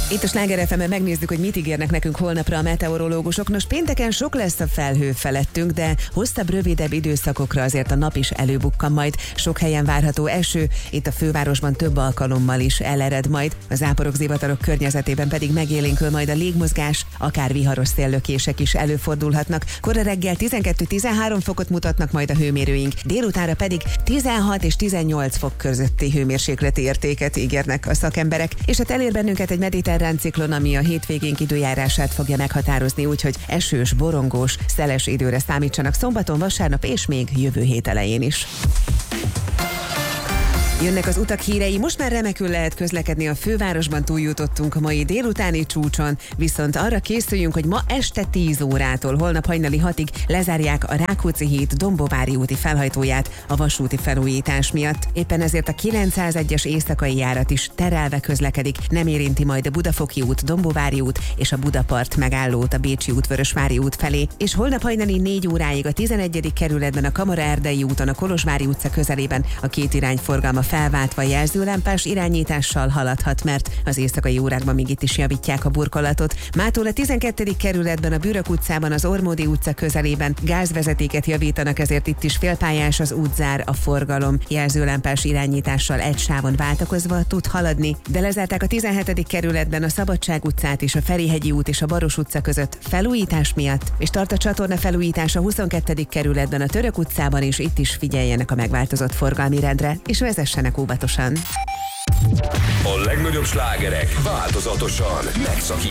Itt a Sláger FM-en megnézzük, hogy mit ígérnek nekünk holnapra a meteorológusok. Nos, pénteken sok lesz a felhő felettünk, de hosszabb, rövidebb időszakokra azért a nap is előbukkan majd. Sok helyen várható eső, itt a fővárosban több alkalommal is elered majd. A záporok, zivatarok környezetében pedig megélénkül majd a légmozgás, akár viharos széllökések is előfordulhatnak. Kora reggel 12-13 fokot mutatnak majd a hőmérőink, délutánra pedig 16 és 18 fok közötti hőmérsékleti értéket ígérnek a szakemberek, és hát elér bennünket egy mediterrán ciklon, ami a hétvégénk időjárását fogja meghatározni, úgyhogy esős, borongós, szeles időre számítsanak szombaton, vasárnap és még jövő hét elején is. Jönnek az utak hírei, most már remekül lehet közlekedni a fővárosban, túljutottunk a mai délutáni csúcson, viszont arra készüljünk, hogy ma este 10 órától holnap hajnali 6-ig lezárják a Rákóczi híd Dombovári úti felhajtóját a vasúti felújítás miatt. Éppen ezért a 901-es éjszakai járat is terelve közlekedik, nem érinti majd a Budafoki út, Dombovári út és a Budapart megállót a Bécsi út, Vörösvári út felé, és holnap hajnali 4 óráig a 11. kerületben a Kamara-Erdei úton a Kolozsvári utca közelében a két irányforgalma felváltva jelzőlámpás irányítással haladhat, mert az éjszakai órákban még itt is javítják a burkolatot. Mától a 12. kerületben a Bürök utcában az Ormódi utca közelében gázvezetéket javítanak, ezért itt is félpályás az útzár, a forgalom jelzőlámpás irányítással egy sávon váltakozva tud haladni, de lezárták a 17. kerületben a Szabadság utcát és a Ferihegyi út és a Baros utca között felújítás miatt, és tart a csatorna felújítás a 22. kerületben a Török utcában, és itt is figyeljenek a megváltozott forgalmi rendre, és vezessenek óvatosan. A legnagyobb slágerek változatosan megszakítják